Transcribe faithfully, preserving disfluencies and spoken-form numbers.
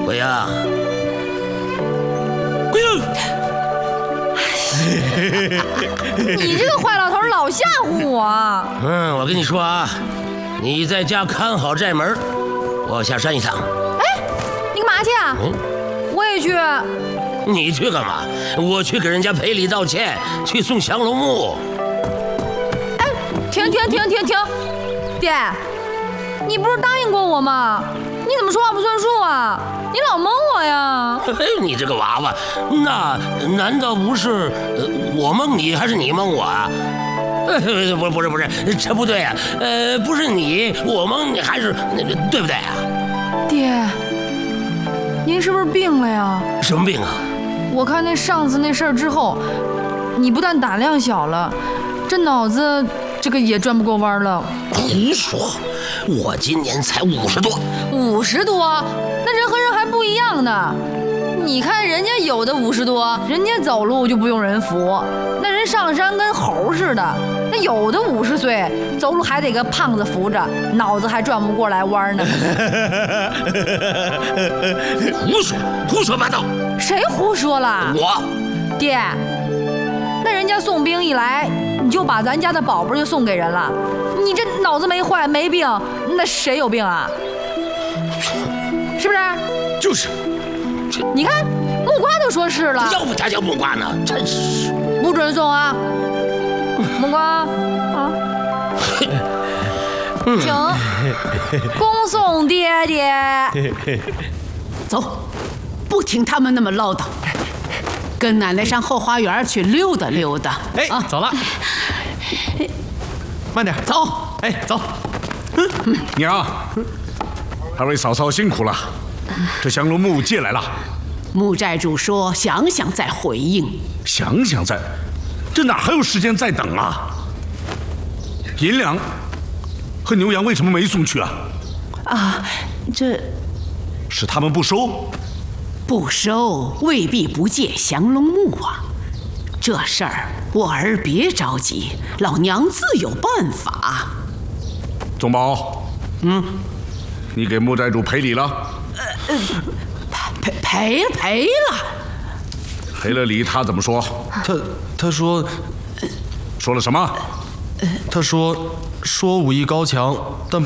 鬼呀！鬼呀！ 你这个坏老头老吓唬我。 嗯，我跟你说啊，你在家看好寨门，我下山一趟。 哎，你干嘛去啊？嗯，我也去。 你去干嘛？我去给人家赔礼道歉，去送降龙木。 哎，停停停停停！爹，你不是答应过我吗？你怎么说话不算数啊？你老蒙我呀！ 哎，你这个娃娃，那难道不是呃我蒙你，还是你蒙我啊？呃，不不是不是，这不对啊！呃，不是你，我蒙你，还是对不对啊？ 爹，您是不是病了呀？ 什么病啊？ 我看那上次那事儿之后，你不但胆量小了，这脑子这个也转不过弯了。 胡说！我今年才五十多。 五十多？那人和人还不一样呢。你看人家有的五十多，人家走路就不用人扶，那人上山跟猴似的。那有的五十岁，走路还得个胖子扶着，脑子还转不过来弯呢。 胡说，胡说八道！ 谁胡说了？ 我。 爹，那人家送兵一来，你就把咱家的宝贝就送给人了。你这脑子没坏没病，那谁有病啊？是不是？ 就是。 你看木瓜都说是了， 要不他叫木瓜呢？真是。 不准送啊！木瓜啊，请恭送爹爹。 走，不听他们那么唠叨，跟奶奶上后花园去溜达溜达。 哎，啊、走了。慢点， 走。 哎，走。 嗯，娘，二位嫂嫂辛苦了。这降龙木借来了。 木寨主说想想再回应。 想想再，这哪还有时间再等啊？银两和牛羊为什么没送去啊？ 啊，这是他们不收。 不收未必不借降龙木啊。这事儿我儿别着急，老娘自有办法。 宗宝，嗯，你给木寨主赔礼了？ 呃呃，赔赔了赔了。 赔了礼，他怎么说？ 他他说， 说了什么？ 他说说武艺高强，但